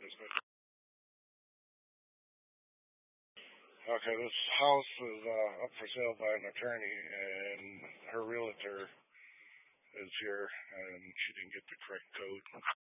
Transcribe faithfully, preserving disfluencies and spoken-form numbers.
Okay, this house is uh, up for sale by an attorney, and her realtor is here, and she didn't get the correct code.